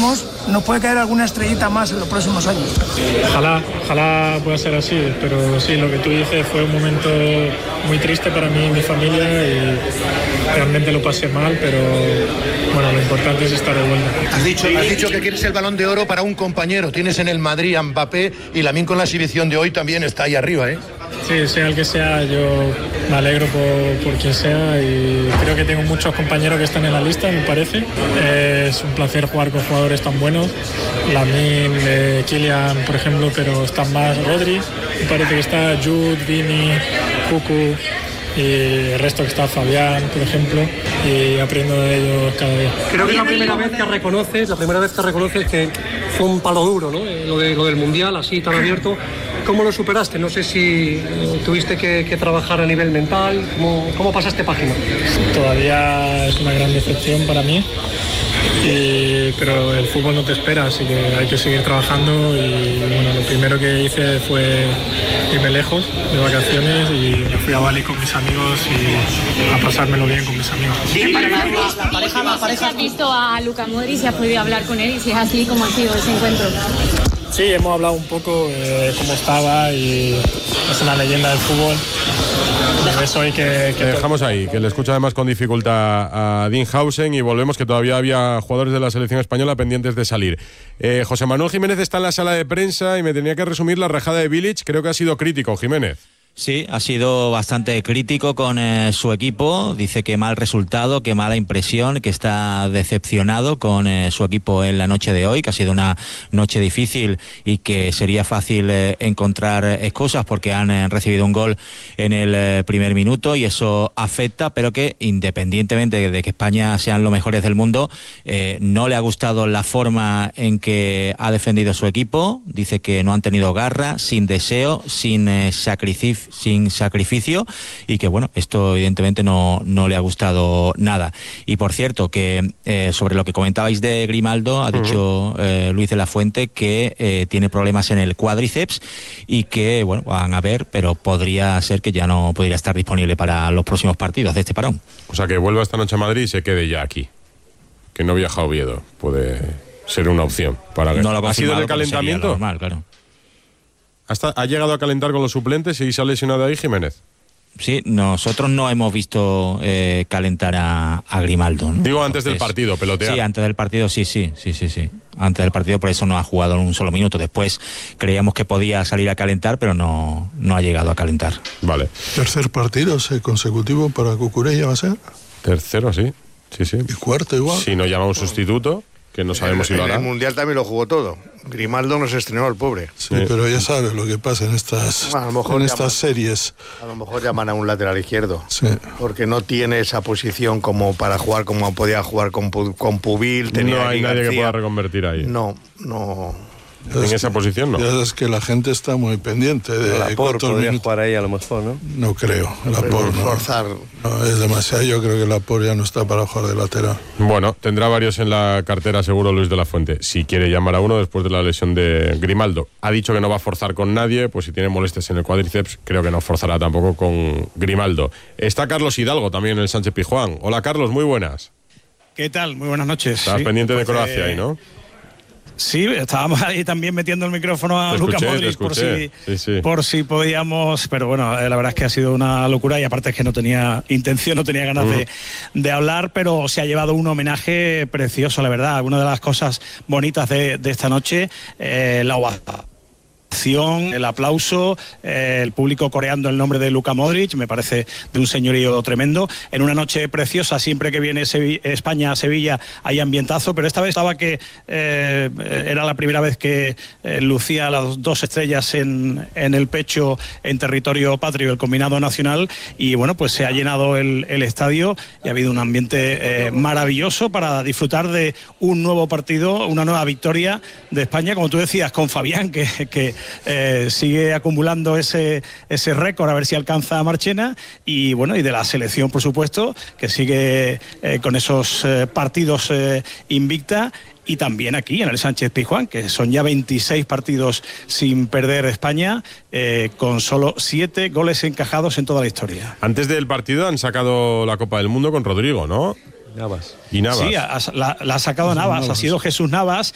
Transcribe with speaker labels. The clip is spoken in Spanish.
Speaker 1: esperemos, nos puede caer alguna estrellita más en los próximos años.
Speaker 2: Ojalá pueda ser así, pero sí, lo que tú dices fue un momento muy triste para mí y mi familia y realmente lo pasé mal, pero bueno, lo importante es estar de vuelta.
Speaker 3: Has dicho que quieres el Balón de Oro para un compañero. Tienes en el Madrid a Mbappé y Lamine con la exhibición de hoy también está ahí arriba, ¿eh?
Speaker 2: Sí, sea el que sea, yo me alegro por quien sea y creo que tengo muchos compañeros que están en la lista, me parece. Es un placer jugar con jugadores tan buenos. Lamine, Kylian, por ejemplo, pero están más Rodri. Me parece que está Jude, Vini, Cucu y el resto que está Fabián, por ejemplo, y aprendo de ellos cada día.
Speaker 4: Creo que es la primera vez que reconoces que fue un palo duro, ¿no? Lo del Mundial, así tan abierto. ¿Cómo lo superaste? No sé si tuviste que trabajar a nivel mental. ¿Cómo pasaste página?
Speaker 2: Todavía es una gran decepción para mí, pero el fútbol no te espera, así que hay que seguir trabajando y bueno, lo primero que hice fue irme lejos de vacaciones y me fui a Bali con mis amigos y a pasármelo bien con mis amigos.
Speaker 5: ¿Has visto a Luka Modric y has podido hablar con él y si es así, cómo ha sido ese encuentro?
Speaker 2: Sí, hemos hablado un poco de cómo estaba y es una leyenda del fútbol. Eso hay que
Speaker 6: dejamos ahí, que le escucha además con dificultad a Dinhausen y volvemos, que todavía había jugadores de la selección española pendientes de salir. José Manuel Jiménez está en la sala de prensa y me tenía que resumir la rajada de Bilic. Creo que ha sido crítico, Jiménez.
Speaker 7: Sí, ha sido bastante crítico con su equipo. Dice que mal resultado, que mala impresión, que está decepcionado con su equipo en la noche de hoy, que ha sido una noche difícil y que sería fácil encontrar excusas porque han recibido un gol en el primer minuto y eso afecta, pero que independientemente de que España sean los mejores del mundo, no le ha gustado la forma en que ha defendido su equipo. Dice que no han tenido garra, sin deseo, sin sacrificio y que bueno, esto evidentemente no le ha gustado nada. Y por cierto, que sobre lo que comentabais de Grimaldo, ha dicho Luis de la Fuente que tiene problemas en el cuádriceps y que bueno, van a ver, pero podría ser que ya no podría estar disponible para los próximos partidos de este parón.
Speaker 6: O sea, que vuelva esta noche a Madrid y se quede ya aquí, que no viaja a Oviedo. Puede ser una opción para ver.
Speaker 7: No lo
Speaker 6: ¿Ha sido el calentamiento?
Speaker 7: Normal, claro.
Speaker 6: ¿Ha llegado a calentar con los suplentes y se ha lesionado ahí Jiménez?
Speaker 7: Sí, nosotros no hemos visto calentar a Grimaldo, ¿no?
Speaker 6: Digo, antes del partido, pelotear.
Speaker 7: Sí, antes del partido, sí. Antes del partido, por eso no ha jugado en un solo minuto. Después creíamos que podía salir a calentar, pero no ha llegado a calentar.
Speaker 6: Vale.
Speaker 8: ¿Tercer partido consecutivo para Cucurella va a ser?
Speaker 6: Tercero, sí.
Speaker 8: ¿Y cuarto igual?
Speaker 6: Si no llama un sustituto, que no sabemos si lo hará.
Speaker 3: En el Mundial también lo jugó todo. Grimaldo no se estrenó, el pobre.
Speaker 8: Sí, pero ya sabes lo que pasa en estas, series.
Speaker 3: A lo mejor llaman a un lateral izquierdo.
Speaker 8: Sí.
Speaker 3: Porque no tiene esa posición como para jugar como podía jugar con Pubil.
Speaker 6: No hay nadie que pueda reconvertir ahí.
Speaker 3: No.
Speaker 6: En esa posición no.
Speaker 8: Ya sabes que la gente está muy pendiente de
Speaker 9: Laporte podría jugar ahí a lo mejor, ¿no?
Speaker 8: No creo. Laporte no.
Speaker 3: Forzar.
Speaker 8: No, es demasiado. Yo creo que Laporte ya no está para jugar de lateral.
Speaker 6: Bueno, tendrá varios en la cartera seguro Luis de la Fuente, si quiere llamar a uno después de la lesión de Grimaldo. Ha dicho que no va a forzar con nadie, pues si tiene molestias en el cuádriceps, creo que no forzará tampoco con Grimaldo. Está Carlos Hidalgo también en el Sánchez Pizjuán. Hola Carlos, muy buenas.
Speaker 10: ¿Qué tal? Muy buenas noches.
Speaker 6: Estás pendiente de Croacia ahí, ¿no?
Speaker 10: Sí, estábamos ahí también metiendo el micrófono a Luka Modric por si podíamos, pero bueno, la verdad es que ha sido una locura y aparte es que no tenía intención, no tenía ganas de hablar, pero se ha llevado un homenaje precioso, la verdad. Una de las cosas bonitas de esta noche, la ovación, el aplauso, el público coreando el nombre de Luka Modric, me parece de un señorío tremendo. En una noche preciosa, siempre que viene España a Sevilla hay ambientazo, pero esta vez estaba que era la primera vez que lucía las dos estrellas en el pecho en territorio patrio, el combinado nacional, y bueno, pues se ha llenado el estadio y ha habido un ambiente maravilloso para disfrutar de un nuevo partido, una nueva victoria de España, como tú decías, con Fabián, que sigue acumulando ese récord, a ver si alcanza a Marchena, y bueno, y de la selección, por supuesto, que sigue con esos partidos invicta, y también aquí en el Sánchez Pizjuán, que son ya 26 partidos sin perder España, con solo 7 goles encajados en toda la historia.
Speaker 6: Antes del partido han sacado la Copa del Mundo con Rodrigo, ¿no?
Speaker 9: Navas.
Speaker 6: Y Navas.
Speaker 10: Sí, la ha sacado Navas, ha sido Jesús Navas,